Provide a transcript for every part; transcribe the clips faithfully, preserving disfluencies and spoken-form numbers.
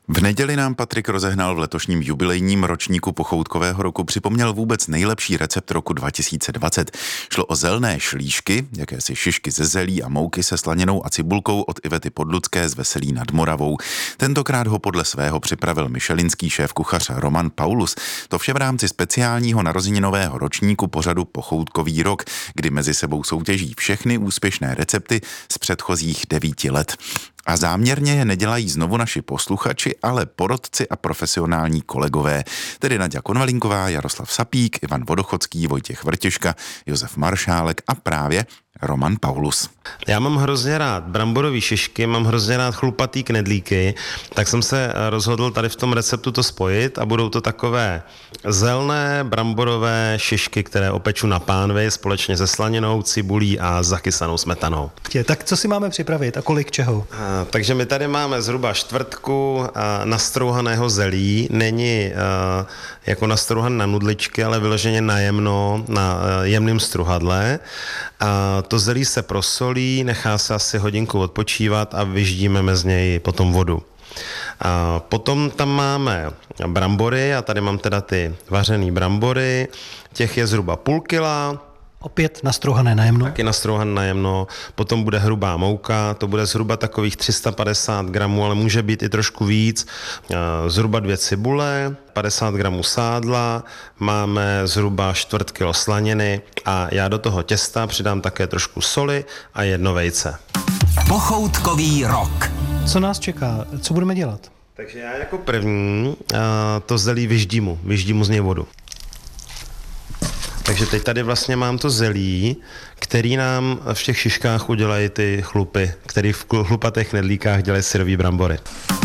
V neděli nám Patrik rozehnal v letošním jubilejním ročníku pochoutkového roku připomněl vůbec nejlepší recept roku dva tisíce dvacet. Šlo o zelné šlíšky, jakési šišky ze zelí a mouky se slaninou a cibulkou od Ivety Podlucké z Veselí nad Moravou. Tentokrát ho podle svého připravil michelinský šéf-kuchař Roman Paulus. To vše v rámci speciálního narozeninového ročníku pořadu Pochoutkový rok, kdy mezi sebou soutěží všechny úspěšné recepty z předchozích devíti let. A záměrně je nedělají znovu naši posluchači, ale porotci a profesionální kolegové, tedy Naďa Konvalinková, Jaroslav Sapík, Ivan Vodochodský, Vojtěch Vrtěška, Josef Maršálek a právě Roman Paulus. Já mám hrozně rád bramborový šišky, mám hrozně rád chlupatý knedlíky, tak jsem se rozhodl tady v tom receptu to spojit a budou to takové zelné bramborové šišky, které opeču na pánvi společně se slaninou, cibulí a zakysanou smetanou. Tak co si máme připravit a kolik čeho? A, takže my tady máme zhruba čtvrtku a, nastrouhaného zelí, není a, jako nastrouhan na nudličky, ale vyloženě na jemno, na a, jemným struhadle. A to zelí se prosolí, nechá se asi hodinku odpočívat a vyždímeme z něj potom vodu. A potom tam máme brambory, a tady mám teda ty vařený brambory, těch je zhruba půl kila. Opět nastrouhané najemno. Taky nastrouhané najemno, potom bude hrubá mouka, to bude zhruba takových tři sta padesát gramů, ale může být i trošku víc, zhruba dvě cibule, padesát gramů sádla, máme zhruba čtvrt kilo slaniny a já do toho těsta přidám také trošku soli a jedno vejce. Pochoutkový rok. Co nás čeká? Co budeme dělat? Takže já jako první to zelí vyždímu, vyždímu z něj vodu. Takže teď tady vlastně mám to zelí, který nám v těch šiškách udělají ty chlupy, který v chlupatých knedlíkách dělají syrový brambory.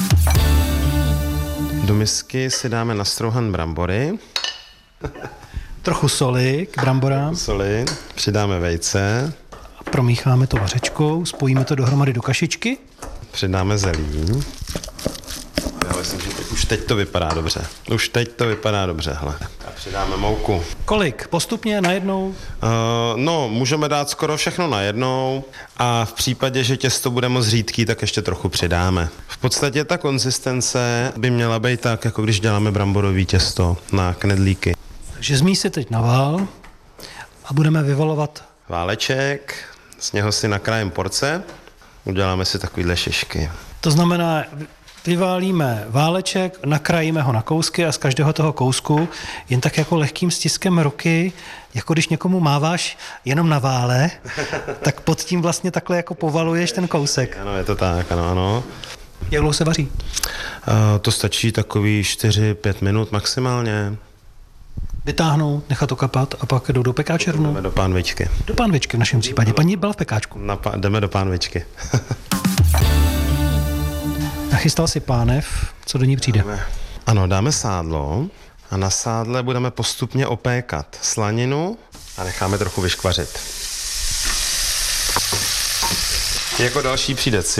Do misky si dáme nastrouhan brambory. Trochu soli k bramborám. Soli, přidáme vejce. Promícháme to vařečkou, spojíme to dohromady do kašičky. Přidáme zelí. Já myslím, že teď, už teď to vypadá dobře. Už teď to vypadá dobře, hele. A přidáme mouku. Kolik? Postupně, najednou? Uh, no, můžeme dát skoro všechno najednou a v případě, že těsto bude moc řídký, tak ještě trochu přidáme. V podstatě ta konzistence by měla být tak, jako když děláme bramborový těsto na knedlíky. Takže zmísi teď na vál a budeme vyvalovat váleček, z něho si nakrájeme porce, uděláme si takovýhle šišky. To znamená, vyválíme váleček, nakrájíme ho na kousky a z každého toho kousku jen tak jako lehkým stiskem ruky, jako když někomu máváš jenom na vále, tak pod tím vlastně takhle jako povaluješ ten kousek. Ano, je to tak, ano, ano. Jak dlouho se vaří? Uh, to stačí takový čtyři pět minut maximálně. Vytáhnout, nechat to kapat a pak jdou do pekáče rovnou? Jdeme do pánvičky. Do pánvičky v našem případě. Paní byla v pekáčku. Na pa- jdeme do pánvičky. Nachystal si pánev, co do ní přijde? Dáme, ano, dáme sádlo a na sádle budeme postupně opékat slaninu a necháme trochu vyškvařit. Jako další přijde cibule.